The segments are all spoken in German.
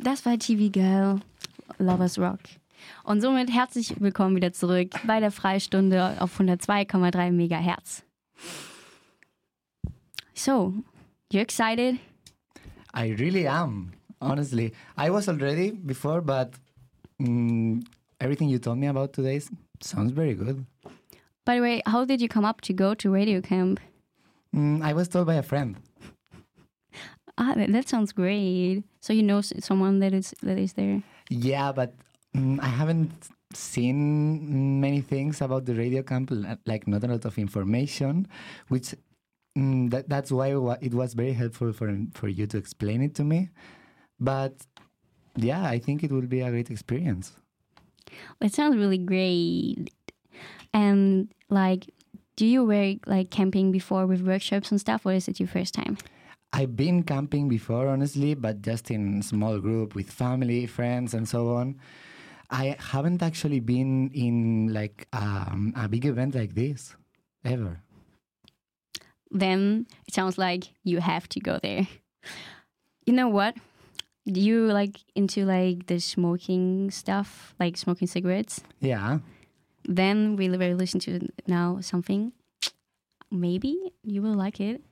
Das war TV Girl, Lovers Rock. Und somit herzlich willkommen wieder zurück bei der Freistunde auf 102,3 Megahertz. So, you excited? I really am, honestly. I was already before, but everything you told me about today sounds very good. By the way, how did you come up to go to radio camp? I was told by a friend. That sounds great. So you know someone that is there? Yeah, but I haven't seen many things about the radio camp, like not a lot of information, which that's why it was very helpful for you to explain it to me. But yeah, I think it will be a great experience. It sounds really great. And do you work camping before with workshops and stuff, or is it your first time? I've been camping before, honestly, but just in a small group with family, friends, and so on. I haven't actually been in a big event like this, ever. Then it sounds like you have to go there. You know what? Do you into the smoking stuff, like smoking cigarettes? Yeah. Then we will listen to now something. Maybe you will like it.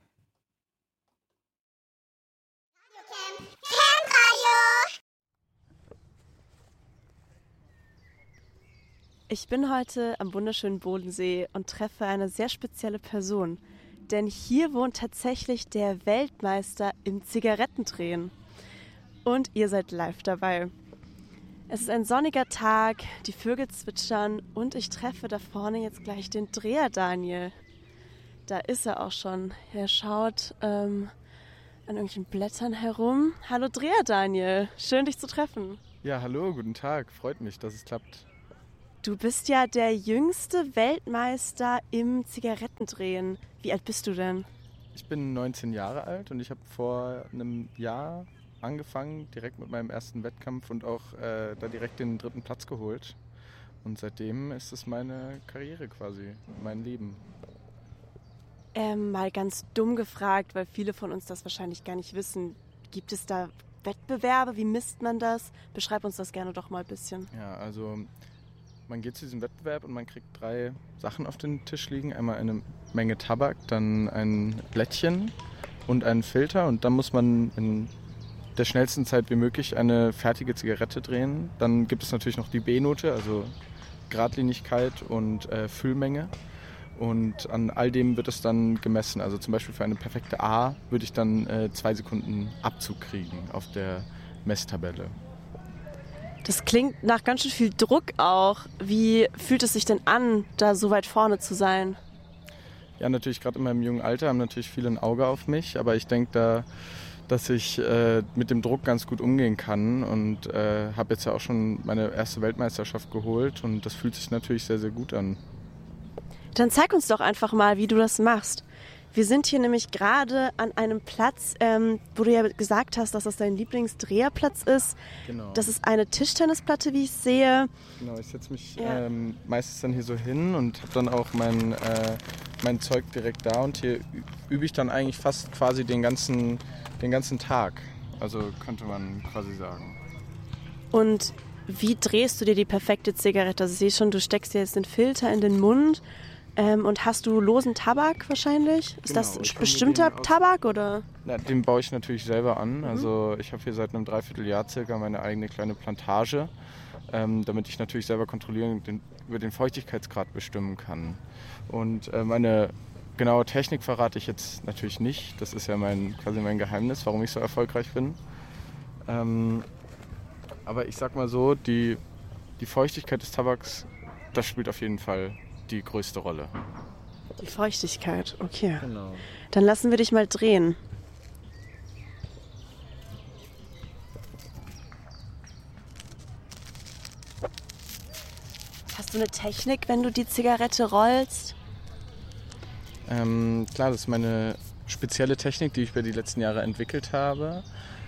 Ich bin heute am wunderschönen Bodensee und treffe eine sehr spezielle Person. Denn hier wohnt tatsächlich der Weltmeister im Zigarettendrehen. Und ihr seid live dabei. Es ist ein sonniger Tag, die Vögel zwitschern und ich treffe da vorne jetzt gleich den Dreher Daniel. Da ist er auch schon. Er schaut an irgendwelchen Blättern herum. Hallo Dreher Daniel, schön dich zu treffen. Ja, hallo, guten Tag. Freut mich, dass es klappt. Du bist ja der jüngste Weltmeister im Zigarettendrehen. Wie alt bist du denn? Ich bin 19 Jahre alt und ich habe vor einem Jahr angefangen, direkt mit meinem ersten Wettkampf und auch da direkt den 3. Platz geholt. Und seitdem ist es meine Karriere quasi, mein Leben. Mal ganz dumm gefragt, weil viele von uns das wahrscheinlich gar nicht wissen. Gibt es da Wettbewerbe? Wie misst man das? Beschreib uns das gerne doch mal ein bisschen. Ja, also man geht zu diesem Wettbewerb und man kriegt 3 Sachen auf den Tisch liegen. Einmal eine Menge Tabak, dann ein Blättchen und einen Filter. Und dann muss man in der schnellsten Zeit wie möglich eine fertige Zigarette drehen. Dann gibt es natürlich noch die B-Note, also Geradlinigkeit und Füllmenge. Und an all dem wird es dann gemessen. Also zum Beispiel für eine perfekte A würde ich dann 2 Sekunden Abzug kriegen auf der Messtabelle. Das klingt nach ganz schön viel Druck auch. Wie fühlt es sich denn an, da so weit vorne zu sein? Ja, natürlich gerade in meinem jungen Alter haben natürlich viele ein Auge auf mich, aber ich denke da, dass ich mit dem Druck ganz gut umgehen kann und habe jetzt ja auch schon meine erste Weltmeisterschaft geholt und das fühlt sich natürlich sehr, sehr gut an. Dann zeig uns doch einfach mal, wie du das machst. Wir sind hier nämlich gerade an einem Platz, wo du ja gesagt hast, dass das dein Lieblingsdreherplatz ist. Genau. Das ist eine Tischtennisplatte, wie ich sehe. Genau, ich setze mich meistens dann hier so hin und habe dann auch mein Zeug direkt da und hier übe ich dann eigentlich fast quasi den ganzen Tag. Also könnte man quasi sagen. Und wie drehst du dir die perfekte Zigarette? Also ich sehe schon, du steckst dir jetzt den Filter in den Mund. Und hast du losen Tabak wahrscheinlich? Ist das bestimmter Tabak oder? Na, den baue ich natürlich selber an. Also ich habe hier seit einem Dreivierteljahr circa meine eigene kleine Plantage, damit ich natürlich selber kontrollieren und über den Feuchtigkeitsgrad bestimmen kann. Und meine genaue Technik verrate ich jetzt natürlich nicht. Das ist ja quasi mein Geheimnis, warum ich so erfolgreich bin. Aber ich sag mal so, die Feuchtigkeit des Tabaks, das spielt auf jeden Fall die größte Rolle. Die Feuchtigkeit, okay. Genau. Dann lassen wir dich mal drehen. Hast du eine Technik, wenn du die Zigarette rollst? Klar, das ist meine spezielle Technik, die ich über die letzten Jahre entwickelt habe.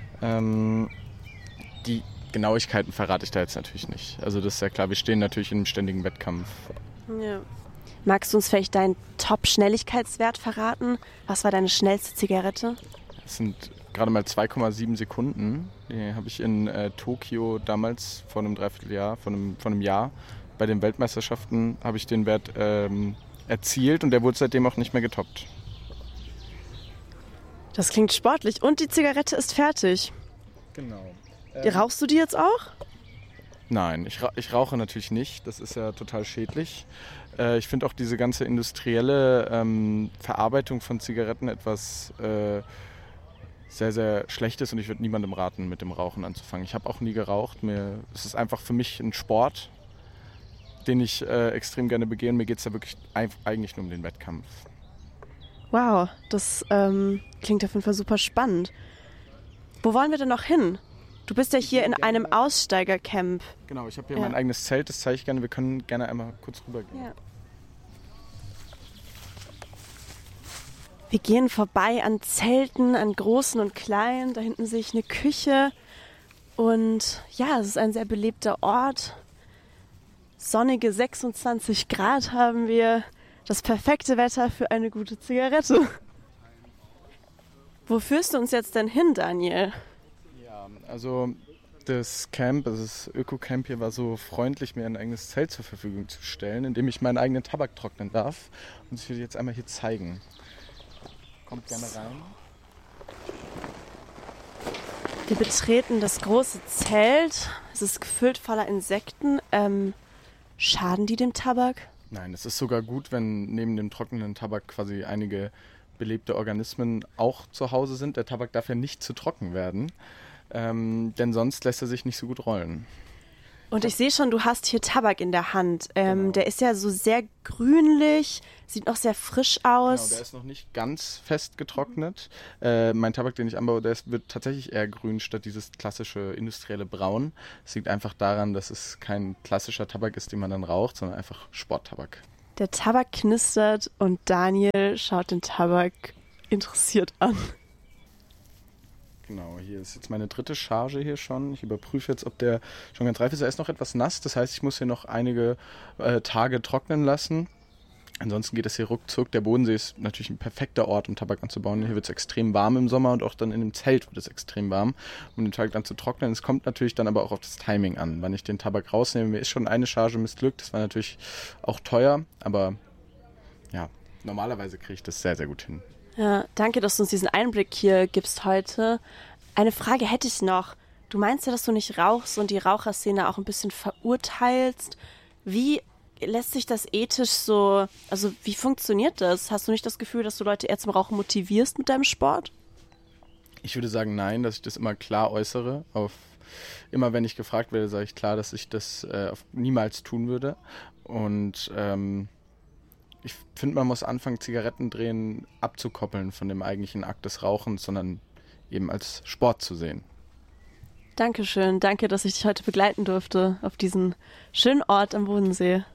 Die Genauigkeiten verrate ich da jetzt natürlich nicht. Also das ist ja klar, wir stehen natürlich in einem ständigen Wettkampf. Ja. Magst du uns vielleicht deinen Top-Schnelligkeitswert verraten? Was war deine schnellste Zigarette? Es sind gerade mal 2,7 Sekunden. Die habe ich in Tokio damals vor einem Dreivierteljahr, vor einem Jahr bei den Weltmeisterschaften habe ich den Wert erzielt und der wurde seitdem auch nicht mehr getoppt. Das klingt sportlich. Und die Zigarette ist fertig. Genau. Rauchst du die jetzt auch? Nein, ich rauche natürlich nicht. Das ist ja total schädlich. Ich finde auch diese ganze industrielle Verarbeitung von Zigaretten etwas sehr, sehr Schlechtes und ich würde niemandem raten, mit dem Rauchen anzufangen. Ich habe auch nie geraucht. Es ist einfach für mich ein Sport, den ich extrem gerne begehe. Und mir geht es da wirklich eigentlich nur um den Wettkampf. Wow, das klingt auf jeden Fall super spannend. Wo wollen wir denn noch hin? Du bist ja hier in einem Aussteigercamp. Genau, ich habe hier mein eigenes Zelt, das zeige ich gerne. Wir können gerne einmal kurz rübergehen. Ja. Wir gehen vorbei an Zelten, an großen und kleinen. Da hinten sehe ich eine Küche. Und ja, es ist ein sehr belebter Ort. Sonnige 26 Grad haben wir. Das perfekte Wetter für eine gute Zigarette. Wo führst du uns jetzt denn hin, Daniel? Ja, also das Camp, also das Öko-Camp hier war so freundlich, mir ein eigenes Zelt zur Verfügung zu stellen, in dem ich meinen eigenen Tabak trocknen darf. Und ich will jetzt einmal hier zeigen. Kommt gerne rein. Wir betreten das große Zelt. Es ist gefüllt voller Insekten. Schaden die dem Tabak? Nein, es ist sogar gut, wenn neben dem trockenen Tabak quasi einige belebte Organismen auch zu Hause sind. Der Tabak darf ja nicht zu trocken werden, denn sonst lässt er sich nicht so gut rollen. Und ich sehe schon, du hast hier Tabak in der Hand. Genau. Der ist ja so sehr grünlich, sieht noch sehr frisch aus. Genau, der ist noch nicht ganz fest getrocknet. Mein Tabak, den ich anbaue, wird tatsächlich eher grün statt dieses klassische industrielle Braun. Es liegt einfach daran, dass es kein klassischer Tabak ist, den man dann raucht, sondern einfach Sporttabak. Der Tabak knistert und Daniel schaut den Tabak interessiert an. Genau, hier ist jetzt meine dritte Charge hier schon. Ich überprüfe jetzt, ob der schon ganz reif ist. Er ist noch etwas nass, das heißt, ich muss hier noch einige Tage trocknen lassen. Ansonsten geht es hier ruckzuck. Der Bodensee ist natürlich ein perfekter Ort, um Tabak anzubauen. Hier wird es extrem warm im Sommer und auch dann in dem Zelt wird es extrem warm, um den Tabak dann zu trocknen. Es kommt natürlich dann aber auch auf das Timing an. Wann ich den Tabak rausnehme, mir ist schon eine Charge missglückt. Das war natürlich auch teuer, aber ja, normalerweise kriege ich das sehr, sehr gut hin. Ja, danke, dass du uns diesen Einblick hier gibst heute. Eine Frage hätte ich noch. Du meinst ja, dass du nicht rauchst und die Raucherszene auch ein bisschen verurteilst. Wie lässt sich das ethisch so, also wie funktioniert das? Hast du nicht das Gefühl, dass du Leute eher zum Rauchen motivierst mit deinem Sport? Ich würde sagen nein, dass ich das immer klar äußere. Immer wenn ich gefragt werde, sage ich klar, dass ich das niemals tun würde. Und ich finde, man muss anfangen, Zigarettendrehen abzukoppeln von dem eigentlichen Akt des Rauchens, sondern eben als Sport zu sehen. Dankeschön, danke, dass ich dich heute begleiten durfte auf diesen schönen Ort am Bodensee.